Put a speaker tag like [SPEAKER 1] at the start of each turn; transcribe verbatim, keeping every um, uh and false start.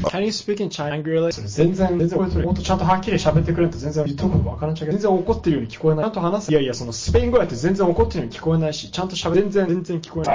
[SPEAKER 1] Can you speak in Chinese? 全然、全然これ、もっとちゃんとはっきり喋ってくれって全然言っとくことわからんちゃうけど、全然怒ってるように聞こえない。ちゃんと話す。いやいや、そのスペイン語やって全然怒ってるように聞こえないし、ちゃんと喋る。全然、全然聞こえない。